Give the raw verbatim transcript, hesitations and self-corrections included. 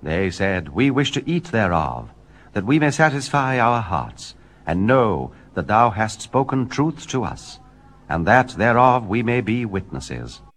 They said, We wish to eat thereof, that we may satisfy our hearts, and know that thou hast spoken truth to us, and that thereof we may be witnesses.